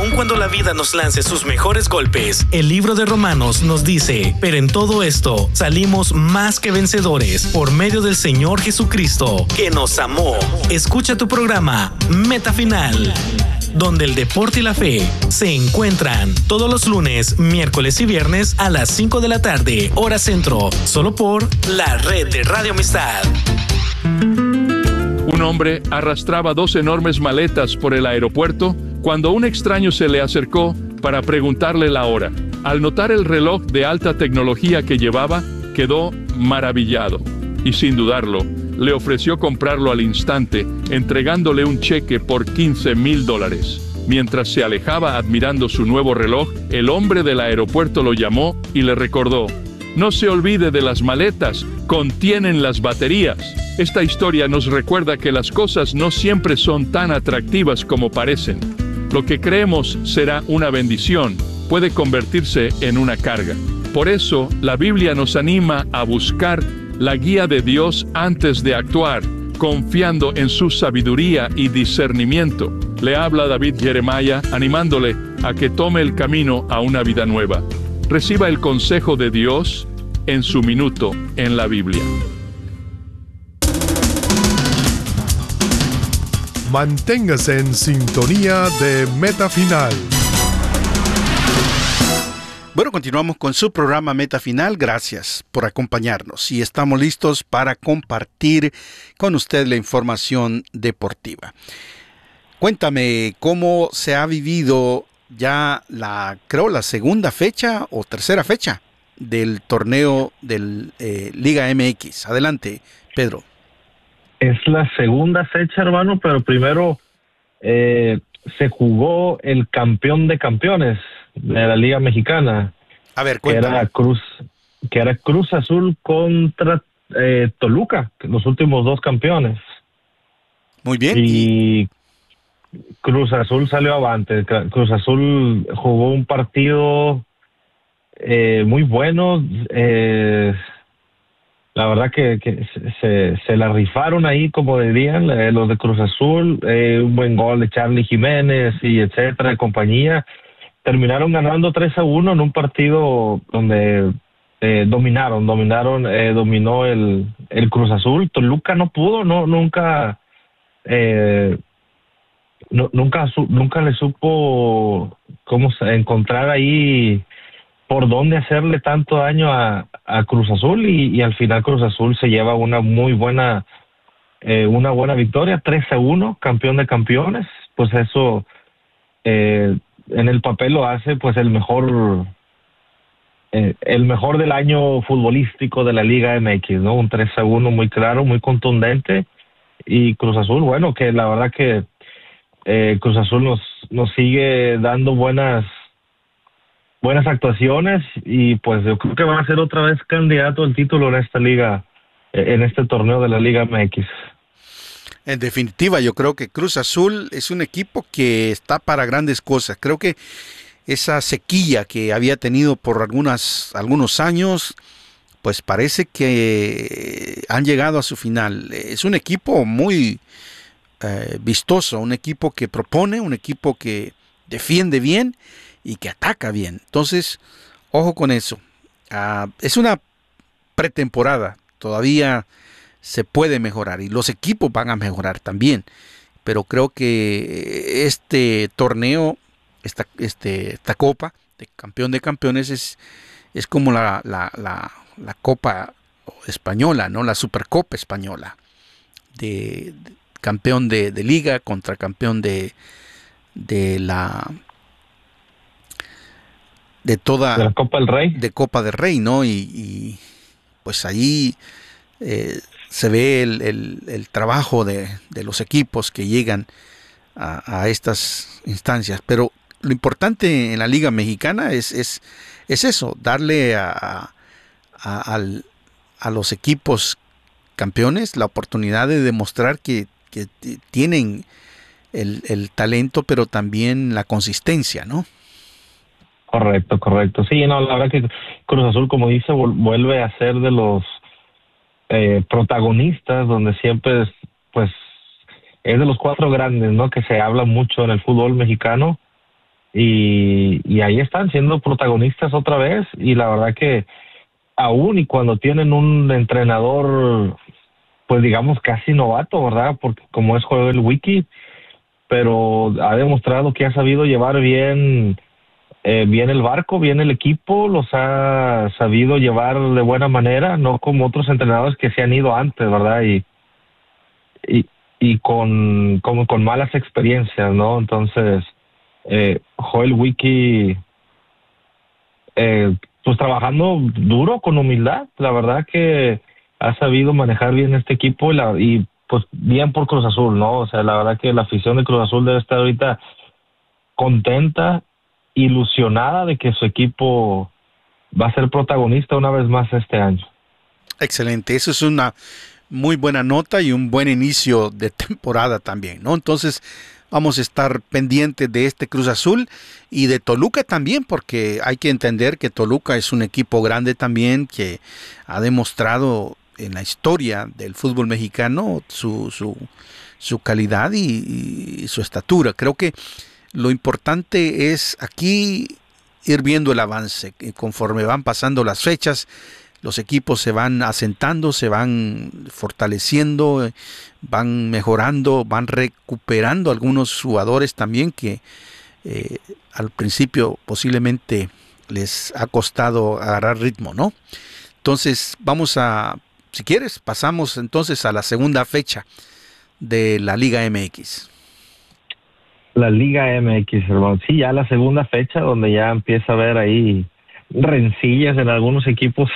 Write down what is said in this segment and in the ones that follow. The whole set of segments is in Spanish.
Aun cuando la vida nos lance sus mejores golpes, el libro de Romanos nos dice, pero en todo esto salimos más que vencedores por medio del Señor Jesucristo, que nos amó. Escucha tu programa Meta Final, donde el deporte y la fe se encuentran todos los lunes, miércoles y viernes a las 5 de la tarde, hora centro, solo por la red de Radio Amistad. Un hombre arrastraba 2 enormes maletas por el aeropuerto cuando un extraño se le acercó para preguntarle la hora. Al notar el reloj de alta tecnología que llevaba, quedó maravillado y sin dudarlo, le ofreció comprarlo al instante, entregándole un cheque por $15,000. Mientras se alejaba admirando su nuevo reloj, el hombre del aeropuerto lo llamó y le recordó: no se olvide de las maletas, contienen las baterías. Esta historia nos recuerda que las cosas no siempre son tan atractivas como parecen. Lo que creemos será una bendición puede convertirse en una carga. Por eso, la Biblia nos anima a buscar la guía de Dios antes de actuar, confiando en su sabiduría y discernimiento. Le habla David Jeremiah, animándole a que tome el camino a una vida nueva. Reciba el consejo de Dios en su minuto en la Biblia. Manténgase en sintonía de Meta Final. Bueno, continuamos con su programa Meta Final. Gracias por acompañarnos y estamos listos para compartir con usted la información deportiva. Cuéntame cómo se ha vivido ya la segunda fecha o tercera fecha del torneo del Liga MX. Adelante, Pedro. Es la segunda fecha, hermano, pero primero se jugó el campeón de campeones de la Liga Mexicana. A ver, cuéntame. Que era Cruz Azul contra Toluca, los últimos 2 campeones. Muy bien. Y Cruz Azul salió avante. Cruz Azul jugó un partido muy bueno. La verdad que se la rifaron ahí, como dirían los de Cruz Azul. Un buen gol de Charlie Jiménez y etcétera, compañía. Terminaron ganando 3-1 en un partido donde dominó el Cruz Azul. Toluca no pudo, nunca le supo cómo encontrar ahí por dónde hacerle tanto daño a Cruz Azul y al final Cruz Azul se lleva una buena victoria, 3-1, campeón de campeones. Pues eso en el papel lo hace pues el mejor del año futbolístico de la Liga MX, ¿no? Un 3-1 muy claro, muy contundente. Y Cruz Azul, bueno, que la verdad que Cruz Azul nos sigue dando buenas actuaciones y pues yo creo que va a ser otra vez candidato al título en esta liga, en este torneo de la Liga MX. En definitiva, yo creo que Cruz Azul es un equipo que está para grandes cosas. Creo que esa sequía que había tenido por algunos años, pues parece que han llegado a su final. Es un equipo muy vistoso, un equipo que propone, un equipo que defiende bien y que ataca bien. Entonces, ojo con eso. Es una pretemporada, todavía se puede mejorar y los equipos van a mejorar también. Pero creo que este torneo, esta copa de campeón de campeones es como la copa española, ¿no? La Supercopa española, de campeón de liga contra campeón de la Copa del Rey. De Copa del Rey, ¿no? Y pues ahí se ve el trabajo de los equipos que llegan a estas instancias. Pero lo importante en la Liga Mexicana es eso, darle a los equipos campeones la oportunidad de demostrar que tienen el talento, pero también la consistencia, ¿no? Correcto. Sí, no, la verdad que Cruz Azul, como dice, vuelve a ser de los protagonistas, donde siempre es de los 4 grandes, ¿no? Que se habla mucho en el fútbol mexicano. y ahí están siendo protagonistas otra vez, y la verdad que aún y cuando tienen un entrenador, pues digamos casi novato, ¿verdad? Porque como es Joel Wiki, pero ha demostrado que ha sabido llevar bien el barco, bien el equipo, los ha sabido llevar de buena manera, no como otros entrenadores que se han ido antes, ¿verdad? Y con malas experiencias, ¿no? Entonces, Joel Wiki, pues trabajando duro, con humildad, la verdad que ha sabido manejar bien este equipo y pues bien por Cruz Azul, ¿no? O sea, la verdad que la afición de Cruz Azul debe estar ahorita contenta, ilusionada de que su equipo va a ser protagonista una vez más este año. Excelente, eso es una muy buena nota y un buen inicio de temporada también, ¿no? Entonces vamos a estar pendientes de este Cruz Azul y de Toluca también, porque hay que entender que Toluca es un equipo grande también que ha demostrado en la historia del fútbol mexicano su calidad y su estatura. Creo que lo importante es aquí ir viendo el avance, que conforme van pasando las fechas, los equipos se van asentando, se van fortaleciendo, van mejorando, van recuperando algunos jugadores también que al principio posiblemente les ha costado agarrar ritmo, ¿no? Entonces si quieres, pasamos entonces a la segunda fecha de la Liga MX. La Liga MX, hermano. Sí, ya la segunda fecha donde ya empieza a haber ahí rencillas en algunos equipos.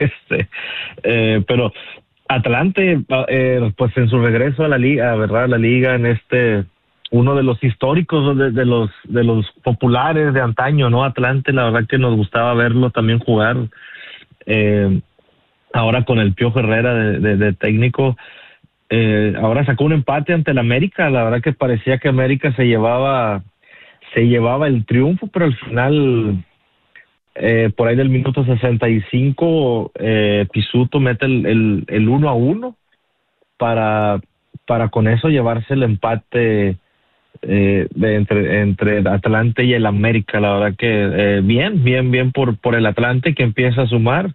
Pero Atlante, pues en su regreso a la Liga, ¿verdad? La Liga en uno de los históricos, de los populares de antaño, ¿no? Atlante, la verdad que nos gustaba verlo también jugar. Ahora con el Piojo Herrera de técnico, ahora sacó un empate ante el América. La verdad que parecía que América se llevaba el triunfo, pero al final, por ahí del minuto 65, Pisuto mete el 1-1 para con eso llevarse el empate entre Atlante y el América. La verdad que bien por el Atlante, que empieza a sumar,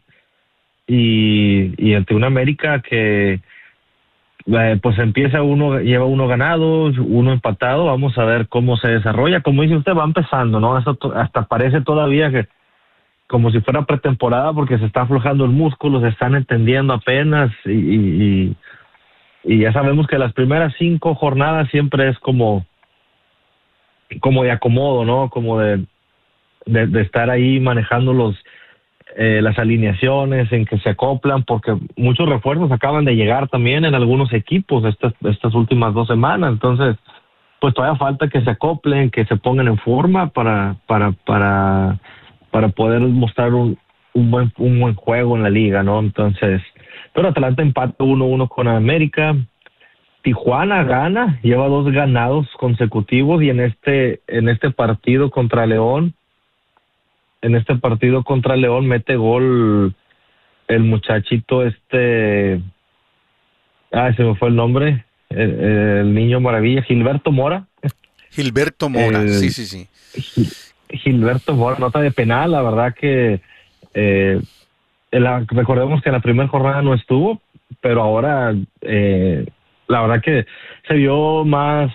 y ante una América que pues lleva uno ganado, uno empatado. Vamos a ver cómo se desarrolla. Como dice usted, va empezando, ¿no? Eso hasta parece todavía que como si fuera pretemporada, porque se está aflojando el músculo, se están entendiendo apenas, y ya sabemos que las primeras 5 jornadas siempre es como de acomodo, ¿no? Como de estar ahí manejando las alineaciones, en que se acoplan, porque muchos refuerzos acaban de llegar también en algunos equipos estas últimas 2 semanas. Entonces, pues todavía falta que se acoplen, que se pongan en forma para poder mostrar un buen juego en la liga, ¿no? Entonces, pero Atlanta empata 1-1 con América. Tijuana gana, lleva 2 ganados consecutivos, y en este partido contra León, mete gol el muchachito se me fue el nombre, el niño maravilla, Gilberto Mora. Sí. Gilberto Mora, nota de penal. La verdad que recordemos que en la primera jornada no estuvo, pero ahora la verdad que se vio más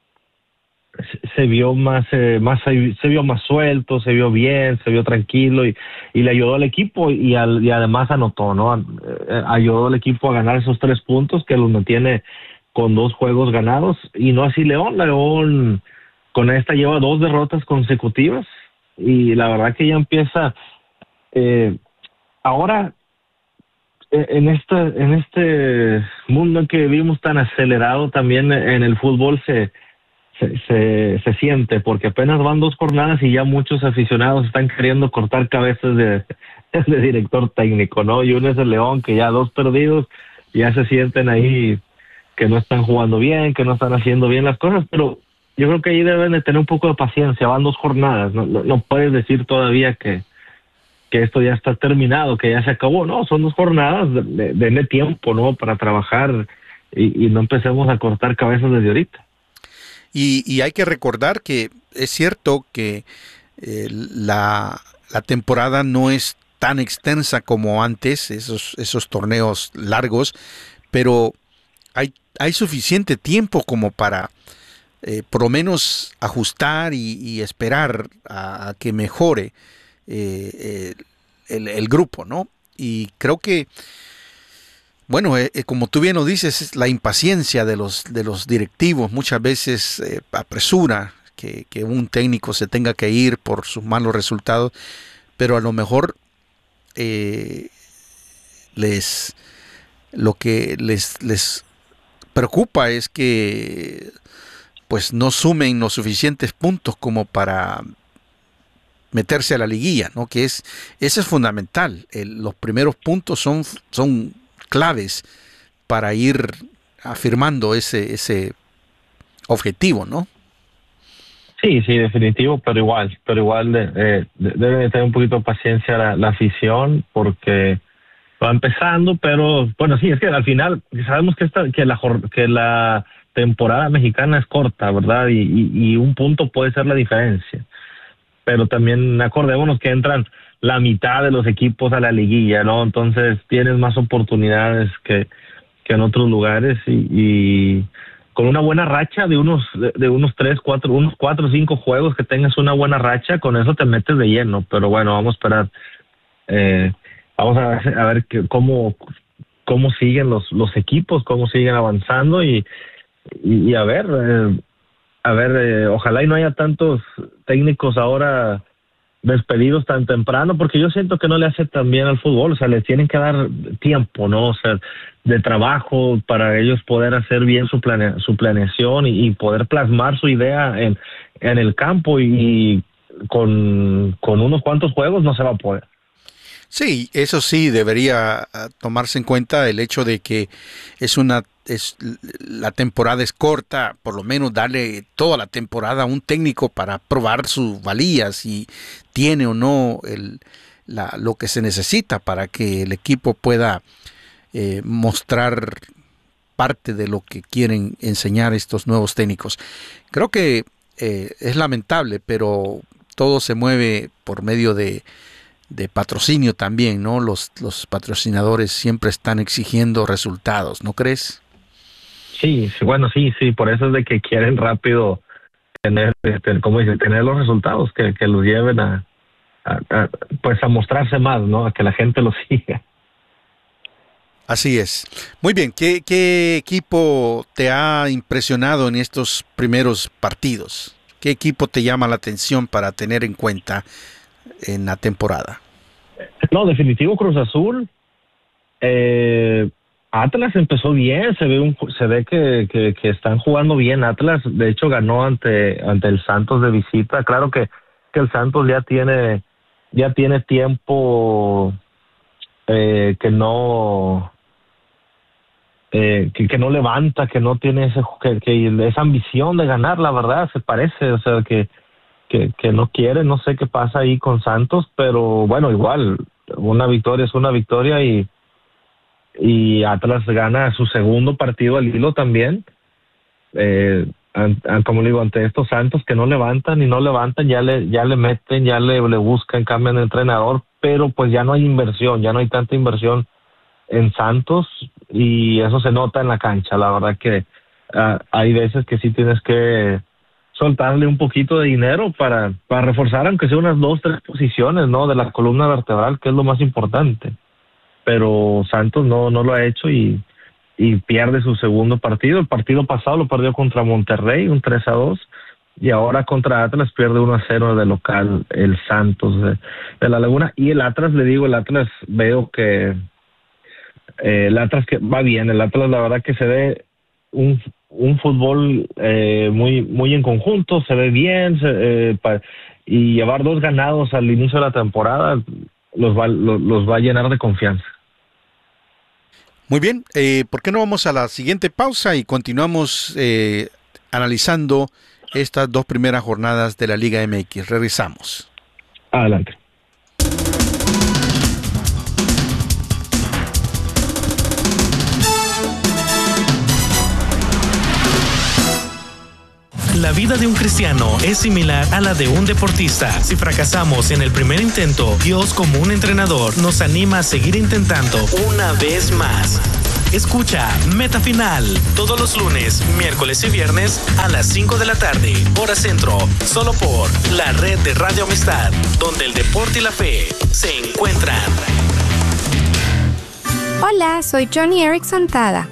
suelto, se vio bien, se vio tranquilo, y le ayudó al equipo, y además anotó, ¿no? Ayudó al equipo a ganar esos 3 puntos que los mantiene con 2 juegos ganados, y no así León con esta lleva 2 derrotas consecutivas, y la verdad que ya empieza ahora en este mundo en que vivimos tan acelerado, también en el fútbol se siente, porque apenas van 2 jornadas y ya muchos aficionados están queriendo cortar cabezas de director técnico, ¿no? Y uno es el León, que ya 2 perdidos, ya se sienten ahí que no están jugando bien, que no están haciendo bien las cosas, pero yo creo que ahí deben de tener un poco de paciencia. Van 2 jornadas, no puedes decir todavía que esto ya está terminado, que ya se acabó. No, son 2 jornadas, denle tiempo, ¿no? Para trabajar, y no empecemos a cortar cabezas desde ahorita. Y hay que recordar que es cierto que la temporada no es tan extensa como antes, esos torneos largos, pero hay suficiente tiempo como para por lo menos ajustar y esperar a que mejore el grupo, ¿no? Y creo que, bueno, como tú bien lo dices, es la impaciencia de los directivos muchas veces apresura que un técnico se tenga que ir por sus malos resultados, pero a lo mejor lo que les preocupa es que pues no sumen los suficientes puntos como para meterse a la liguilla, ¿no? Eso es fundamental. Los primeros puntos son claves para ir afirmando ese objetivo, ¿no? Sí, definitivo, pero igual debe tener un poquito de paciencia la afición, porque va empezando, pero bueno, sí, es que al final sabemos que la temporada mexicana es corta, ¿verdad? Y un punto puede ser la diferencia. Pero también acordémonos que entran la mitad de los equipos a la liguilla, ¿no? Entonces tienes más oportunidades que en otros lugares, y con una buena racha de unos 4 o 5 juegos, que tengas una buena racha, con eso te metes de lleno. Pero bueno, vamos a esperar. Vamos a ver cómo siguen los equipos, cómo siguen avanzando, y a ver, ojalá y no haya tantos técnicos ahora despedidos tan temprano, porque yo siento que no le hace tan bien al fútbol. O sea, les tienen que dar tiempo, ¿no? O sea, de trabajo para ellos poder hacer bien su planeación y poder plasmar su idea en el campo, y con unos cuantos juegos no se va a poder. Sí, eso sí debería tomarse en cuenta, el hecho de que la temporada es corta. Por lo menos darle toda la temporada a un técnico para probar su valía, si tiene o no lo que se necesita para que el equipo pueda mostrar parte de lo que quieren enseñar estos nuevos técnicos. Creo que es lamentable, pero todo se mueve por medio de patrocinio también, ¿no? Los patrocinadores siempre están exigiendo resultados, ¿no crees? Sí, bueno, sí, por eso es de que quieren rápido tener los resultados que los lleven a mostrarse más, ¿no? A que la gente los siga. Así es. Muy bien, ¿qué equipo te ha impresionado en estos primeros partidos? ¿Qué equipo te llama la atención para tener en cuenta en la temporada? No, definitivo Cruz Azul. Atlas empezó bien, se ve que están jugando bien. Atlas, de hecho, ganó ante el Santos de visita. Claro que el Santos ya tiene tiempo que no levanta, que no tiene esa ambición de ganar, la verdad, se parece, o sea, que no quiere. No sé qué pasa ahí con Santos, pero bueno, igual una victoria es una victoria, y Atlas gana su segundo partido al hilo también, como le digo, ante estos Santos que no levantan, ya le meten, ya le buscan, cambian de entrenador, pero pues ya no hay inversión, ya no hay tanta inversión en Santos, y eso se nota en la cancha. La verdad que hay veces que sí tienes que soltarle un poquito de dinero para reforzar, aunque sea unas 2-3 posiciones, ¿no? De la columna vertebral, que es lo más importante. Pero Santos no lo ha hecho, y pierde su segundo partido. El partido pasado lo perdió contra Monterrey, un 3-2, y ahora contra Atlas pierde 1-0 de local el Santos de la Laguna. Y el Atlas, veo que el Atlas que va bien. El Atlas, la verdad que se ve un fútbol muy muy en conjunto, se ve bien, y llevar 2 ganados al inicio de la temporada los va a llenar de confianza. Muy bien, ¿por qué no vamos a la siguiente pausa y continuamos analizando estas 2 primeras jornadas de la Liga MX? Regresamos. Adelante. La vida de un cristiano es similar a la de un deportista. Si fracasamos en el primer intento, Dios, como un entrenador, nos anima a seguir intentando una vez más. Escucha Meta Final todos los lunes, miércoles y viernes a las 5 de la tarde, hora centro, solo por la red de Radio Amistad, donde el deporte y la fe se encuentran. Hola, soy Johnny Erickson Tada.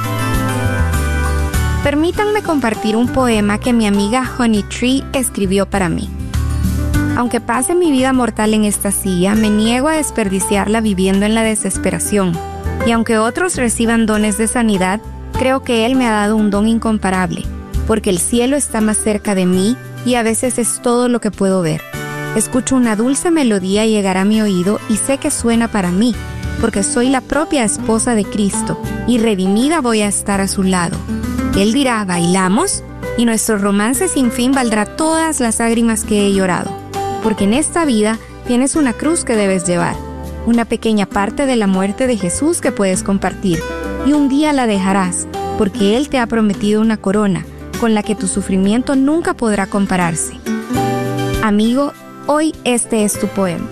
Permítanme compartir un poema que mi amiga Honey Tree escribió para mí. Aunque pase mi vida mortal en esta silla, me niego a desperdiciarla viviendo en la desesperación. Y aunque otros reciban dones de sanidad, creo que Él me ha dado un don incomparable, porque el cielo está más cerca de mí y a veces es todo lo que puedo ver. Escucho una dulce melodía llegar a mi oído y sé que suena para mí, porque soy la propia esposa de Cristo y redimida voy a estar a su lado. Él dirá, ¿bailamos? Y nuestro romance sin fin valdrá todas las lágrimas que he llorado, porque en esta vida tienes una cruz que debes llevar, una pequeña parte de la muerte de Jesús que puedes compartir, y un día la dejarás, porque Él te ha prometido una corona con la que tu sufrimiento nunca podrá compararse. Amigo, hoy este es tu poema.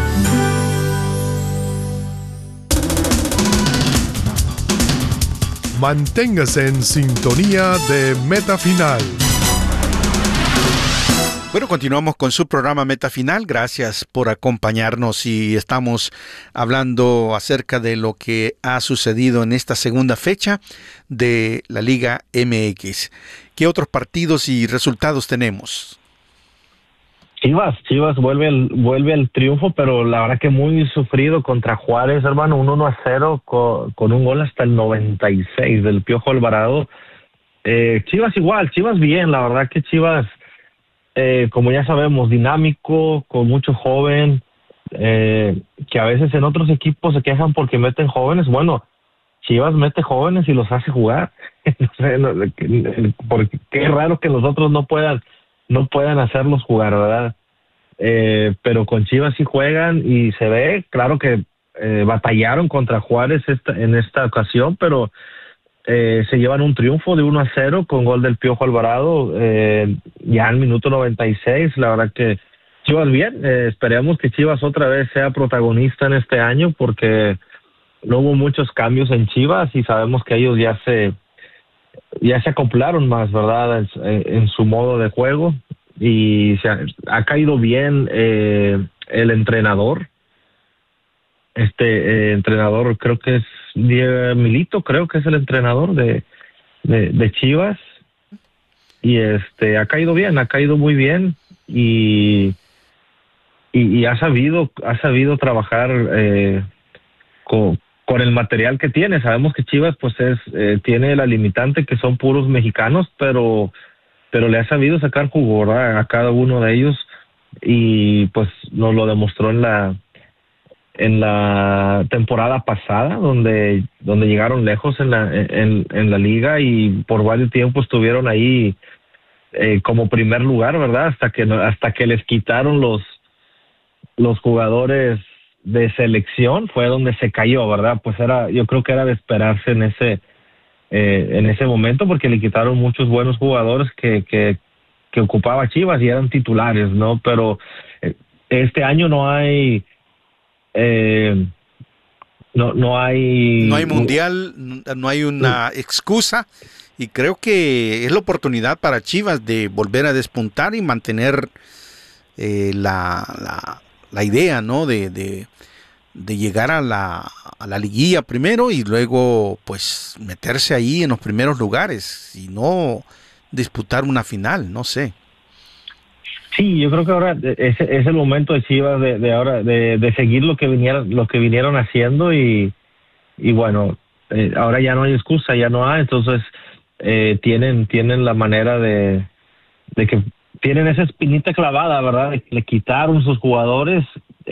Manténgase en sintonía de Meta Final. Bueno, continuamos con su programa Meta Final. Gracias por acompañarnos y estamos hablando acerca de lo que ha sucedido en esta segunda fecha de la Liga MX. ¿Qué otros partidos y resultados tenemos? Chivas vuelve al triunfo, pero la verdad que muy sufrido contra Juárez, hermano, un 1-0 con un gol hasta el 96 del Piojo Alvarado. Chivas bien, la verdad que Chivas, como ya sabemos, dinámico, con mucho joven, que a veces en otros equipos se quejan porque meten jóvenes. Bueno, Chivas mete jóvenes y los hace jugar. Porque qué raro que los otros no puedan hacerlos jugar, ¿verdad? Pero con Chivas sí juegan y se ve, claro que batallaron contra Juárez en esta ocasión, pero se llevan un triunfo de 1-0 con gol del Piojo Alvarado ya al minuto 96. La verdad que Chivas bien, esperemos que Chivas otra vez sea protagonista en este año, porque no hubo muchos cambios en Chivas y sabemos que ellos ya se acoplaron más, ¿verdad? En su modo de juego, y ha caído bien el entrenador. Entrenador, creo que es Milito, creo que es el entrenador de Chivas, y ha caído muy bien, y ha sabido trabajar con el material que tiene. Sabemos que Chivas pues tiene la limitante que son puros mexicanos, pero le ha sabido sacar jugo, ¿verdad?, a cada uno de ellos, y pues nos lo demostró en la temporada pasada, donde llegaron lejos en la liga y por varios tiempos estuvieron ahí como primer lugar, ¿verdad? Hasta que les quitaron los jugadores de selección, fue donde se cayó, ¿verdad? Pues yo creo que era de esperarse en ese momento, porque le quitaron muchos buenos jugadores que ocupaba Chivas y eran titulares, ¿no? Pero este año no hay mundial, no hay una excusa, y creo que es la oportunidad para Chivas de volver a despuntar y mantener la idea, ¿no? de llegar a la liguilla primero y luego pues meterse ahí en los primeros lugares y no disputar una final, no sé. Sí, yo creo que ahora es el momento de Chivas de seguir lo que vinieron haciendo, y bueno, ahora ya no hay excusa, ya no hay, entonces tienen la manera de que tienen esa espinita clavada, ¿verdad? De que le quitaron sus jugadores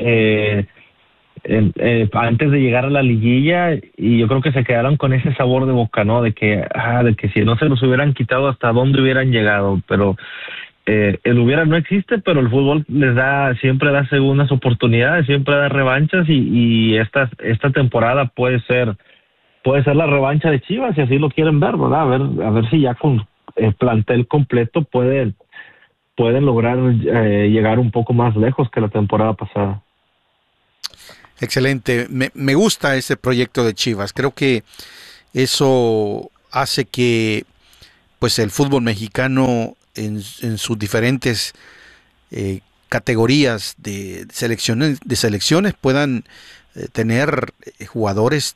antes de llegar a la liguilla, y yo creo que se quedaron con ese sabor de boca, ¿no? De que si no se los hubieran quitado, hasta dónde hubieran llegado. Pero el hubiera no existe, pero el fútbol siempre da segundas oportunidades, siempre da revanchas, y esta temporada puede ser la revancha de Chivas, si así lo quieren ver, ¿verdad? A ver si ya plantel completo pueden lograr llegar un poco más lejos que la temporada pasada. Excelente, me gusta ese proyecto de Chivas. Creo que eso hace que pues el fútbol mexicano en sus diferentes categorías de selecciones puedan tener jugadores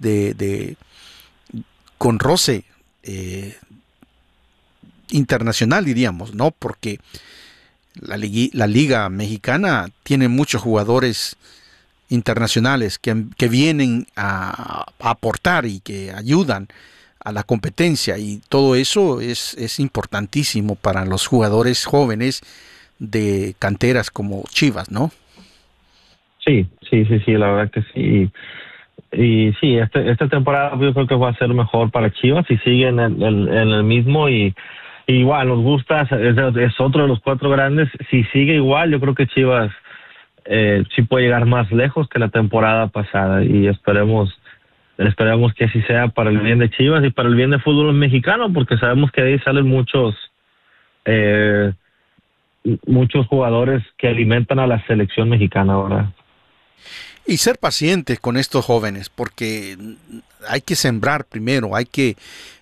con roce internacional, diríamos, ¿no? Porque la Liga Mexicana tiene muchos jugadores internacionales que vienen a aportar y que ayudan a la competencia, y todo eso es importantísimo para los jugadores jóvenes de canteras como Chivas, ¿no? Sí, la verdad que sí. Y sí, esta temporada yo creo que va a ser mejor para Chivas si sigue en el mismo, y igual nos gusta, es otro de los 4 grandes. Si sigue igual, yo creo que Chivas sí puede llegar más lejos que la temporada pasada, y esperemos que así sea para el bien de Chivas y para el bien del fútbol mexicano, porque sabemos que de ahí salen muchos jugadores que alimentan a la selección mexicana, ¿verdad? Y ser pacientes con estos jóvenes, porque hay que sembrar primero, hay que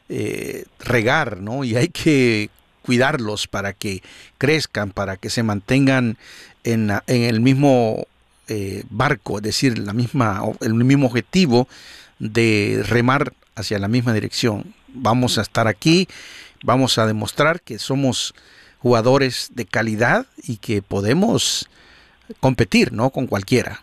regar, ¿no? Y hay que cuidarlos para que crezcan, para que se mantengan en el mismo barco, es decir, el mismo objetivo de remar hacia la misma dirección. Vamos a estar aquí, vamos a demostrar que somos jugadores de calidad y que podemos competir, ¿no? Con cualquiera.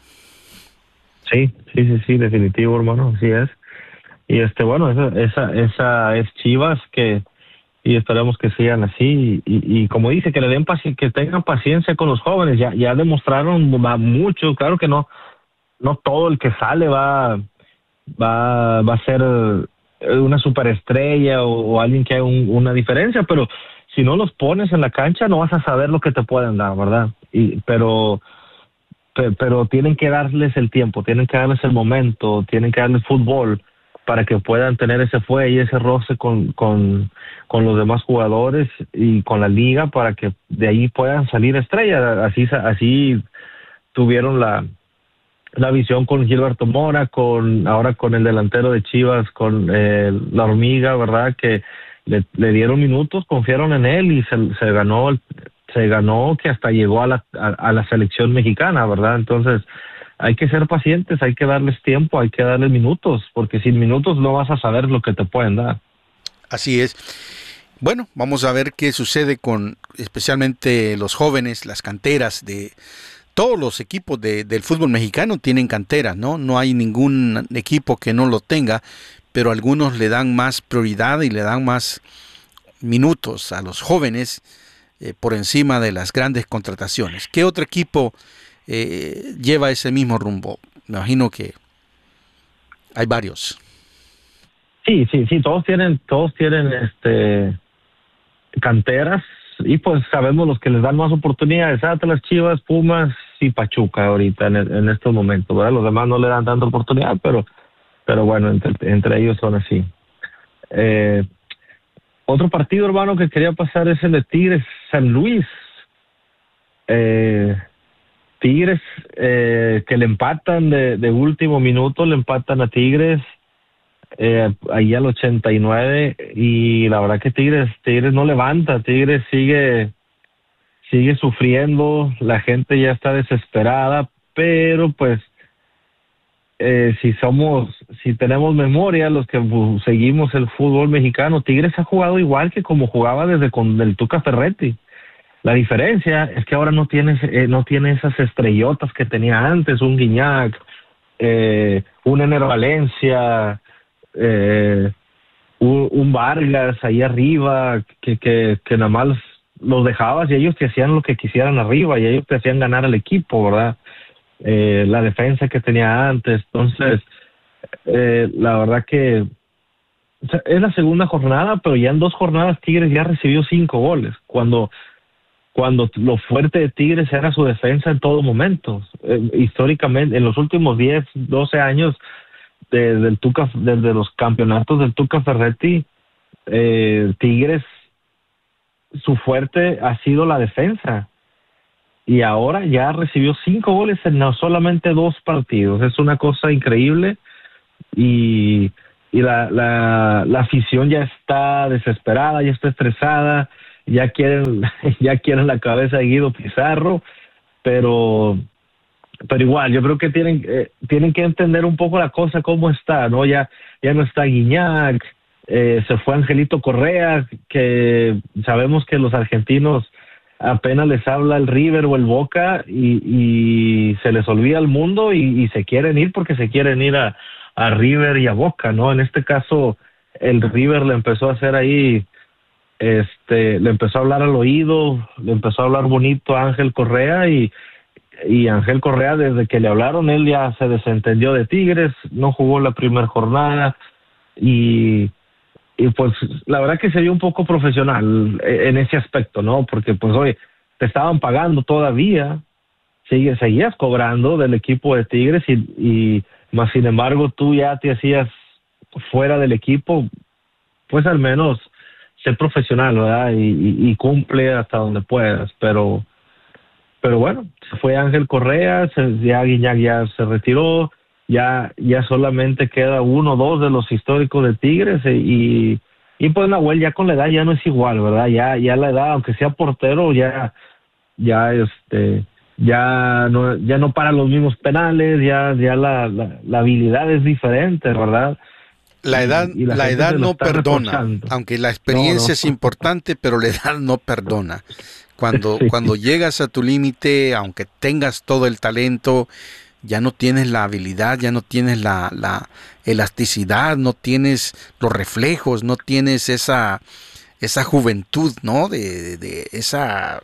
Sí, definitivo, hermano, así es. Y bueno, esa es Chivas, y esperamos que sigan así, y como dice, que le den que tengan paciencia con los jóvenes. Ya demostraron mucho. Claro que no todo el que sale va a ser una superestrella o alguien que haga una diferencia, pero si no los pones en la cancha no vas a saber lo que te pueden dar, ¿verdad? Pero tienen que darles el tiempo, tienen que darles el momento, tienen que darles fútbol para que puedan tener ese fuelle y ese roce con los demás jugadores y con la liga, para que de ahí puedan salir estrellas. Así tuvieron la visión con Gilberto Mora, ahora con el delantero de Chivas, con la Hormiga, ¿verdad? Que le dieron minutos, confiaron en él y se ganó que hasta llegó a la selección mexicana, ¿verdad? Entonces hay que ser pacientes, hay que darles tiempo, hay que darles minutos, porque sin minutos no vas a saber lo que te pueden dar. Así es. Bueno, vamos a ver qué sucede con especialmente los jóvenes, las canteras de todos los equipos del fútbol mexicano tienen canteras, ¿no? No hay ningún equipo que no lo tenga, pero algunos le dan más prioridad y le dan más minutos a los jóvenes por encima de las grandes contrataciones. ¿Qué otro equipo lleva ese mismo rumbo? Me imagino que hay varios. Sí, todos tienen canteras, y pues sabemos los que les dan más oportunidades: Atlas, Chivas, Pumas y Pachuca ahorita en estos momentos, ¿verdad? Los demás no le dan tanta oportunidad, pero bueno, entre ellos son así. Otro partido, hermano, que quería pasar es el de Tigres San Luis. Tigres que le empatan de último minuto, le empatan a Tigres ahí al 89, y la verdad que Tigres no levanta. Tigres sigue sufriendo, la gente ya está desesperada, pero pues si tenemos memoria, los que seguimos el fútbol mexicano, Tigres ha jugado igual que como jugaba desde con el Tuca Ferretti. La diferencia es que ahora no tiene esas estrellotas que tenía antes, un Guiñac, un Ener Valencia, un Vargas ahí arriba, que nada más los dejabas y ellos te hacían lo que quisieran arriba y ellos te hacían ganar al equipo, ¿verdad? La defensa que tenía antes. Entonces, la verdad que es la segunda jornada, pero ya en 2 jornadas Tigres ya recibió 5 goles, cuando lo fuerte de Tigres era su defensa en todo momento. Históricamente, en los últimos 10, 12 años desde los campeonatos del Tuca Ferretti, Tigres su fuerte ha sido la defensa. Y ahora ya recibió 5 goles en no solamente 2 partidos. Es una cosa increíble. Y la afición ya está desesperada, ya está estresada, ya quieren la cabeza de Guido Pizarro, pero igual yo creo que tienen que entender un poco la cosa cómo está, ¿no? Ya no está Guiñac, se fue Angelito Correa, que sabemos que los argentinos apenas les habla el River o el Boca y se les olvida el mundo y se quieren ir porque se quieren ir a River y a Boca, ¿no? En este caso, el River le empezó a hacer ahí, le empezó a hablar al oído, le empezó a hablar bonito a Ángel Correa y Ángel Correa, desde que le hablaron, él ya se desentendió de Tigres, no jugó la primera jornada y pues la verdad que se vio un poco profesional en ese aspecto, ¿no? Porque pues oye, te estaban pagando todavía, seguías cobrando del equipo de Tigres y más sin embargo tú ya te hacías fuera del equipo, pues al menos sé profesional, ¿verdad? Y cumple hasta donde puedas, pero bueno, se fue Ángel Correa, ya Guiñac ya se retiró, ya solamente queda 1 o 2 de los históricos de Tigres y pues Nahuel ya con la edad ya no es igual, ¿verdad? Ya la edad, aunque sea portero, ya no para los mismos penales, ya la habilidad es diferente, ¿verdad? La edad no perdona, aunque la experiencia es importante, pero la edad no perdona. Cuando llegas a tu límite, aunque tengas todo el talento, ya no tienes la habilidad, ya no tienes la elasticidad, no tienes los reflejos, no tienes esa juventud, ¿no? De esa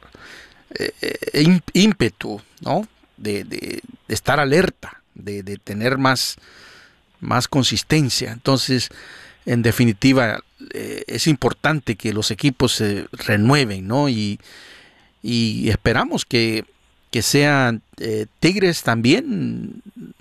ímpetu, ¿no? De estar alerta, de tener más consistencia. Entonces, en definitiva, es importante que los equipos se renueven, ¿no? Y esperamos que sean Tigres también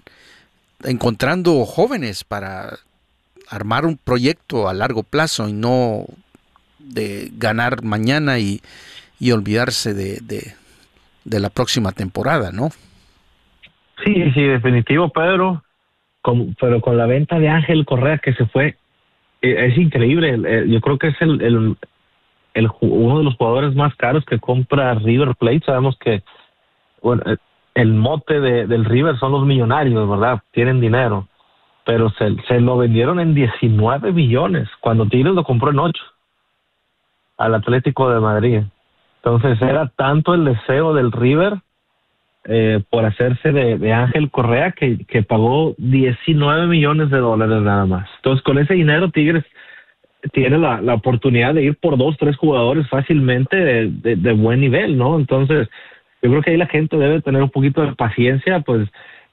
encontrando jóvenes para armar un proyecto a largo plazo y no de ganar mañana y olvidarse de la próxima temporada, ¿no? Sí, definitivo, Pedro. Pero con la venta de Ángel Correa que se fue, es increíble. Yo creo que es uno de los jugadores más caros que compra River Plate. Sabemos que el mote del River son los millonarios, ¿verdad? Tienen dinero. Pero se lo vendieron en 19 millones, cuando Tigres lo compró en 8 al Atlético de Madrid. Entonces era tanto el deseo del River por hacerse de Ángel Correa que pagó 19 millones de dólares nada más. Entonces con ese dinero Tigres tiene la oportunidad de ir por 2, 3 jugadores fácilmente de buen nivel, ¿no? Entonces yo creo que ahí la gente debe tener un poquito de paciencia, pues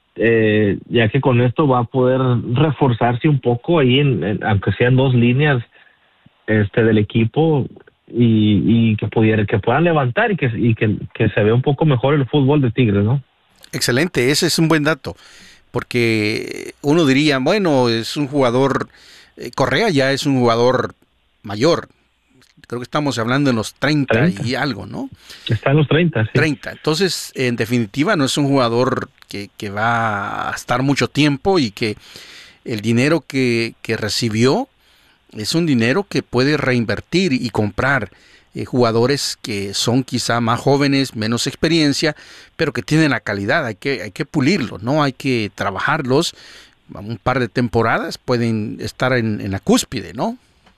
ya que con esto va a poder reforzarse un poco ahí, aunque sean 2 líneas del equipo, y que puedan levantar y que se vea un poco mejor el fútbol de Tigres, ¿no? Excelente, ese es un buen dato, porque uno diría, bueno, es un jugador, Correa ya es un jugador mayor, creo que estamos hablando de los 30 y algo, ¿no? Está en los 30, sí. 30, entonces en definitiva no es un jugador que va a estar mucho tiempo y que el dinero que recibió es un dinero que puede reinvertir y comprar jugadores que son quizá más jóvenes, menos experiencia, pero que tienen la calidad. Hay que pulirlos, ¿no? Hay que trabajarlos. Un par de temporadas pueden estar en la cúspide, ¿no?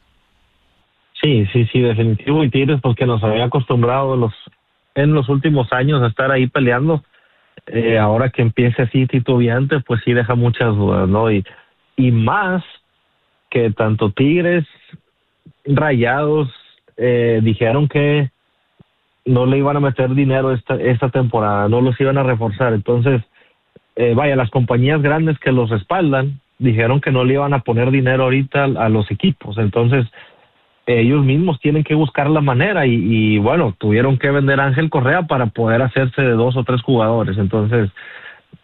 Sí, definitivo. Y Tigres, pues que nos había acostumbrado en los últimos años a estar ahí peleando. Ahora que empiece así titubeante, pues sí deja muchas dudas, ¿no? Y más que tanto Tigres, Rayados, dijeron que no le iban a meter dinero esta temporada, no los iban a reforzar. Entonces, las compañías grandes que los respaldan dijeron que no le iban a poner dinero ahorita a los equipos. Entonces, ellos mismos tienen que buscar la manera y bueno, tuvieron que vender a Ángel Correa para poder hacerse de 2 o 3 jugadores. Entonces,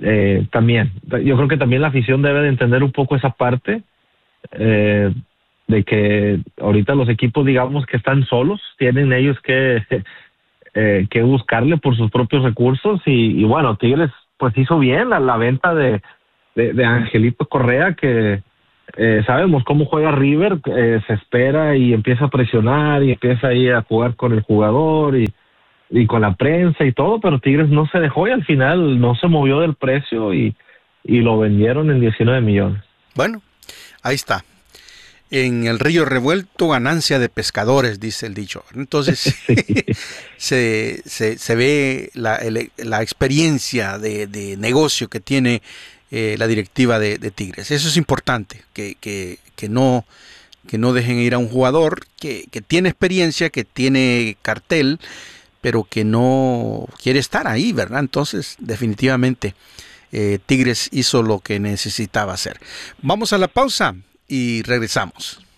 también, yo creo que también la afición debe de entender un poco esa parte. de que ahorita los equipos, digamos, que están solos, tienen ellos que buscarle por sus propios recursos, y bueno, Tigres pues hizo bien la venta de Angelito Correa, que sabemos cómo juega River, se espera y empieza a presionar y empieza ahí a jugar con el jugador y con la prensa y todo, pero Tigres no se dejó y al final no se movió del precio y lo vendieron en 19 millones. Bueno, ahí está. En el río revuelto, ganancia de pescadores, dice el dicho. Entonces, se ve la experiencia de negocio que tiene la directiva de Tigres. Eso es importante, que no dejen ir a un jugador que tiene experiencia, que tiene cartel, pero que no quiere estar ahí, ¿verdad? Entonces, definitivamente, Tigres hizo lo que necesitaba hacer. Vamos a la pausa y regresamos.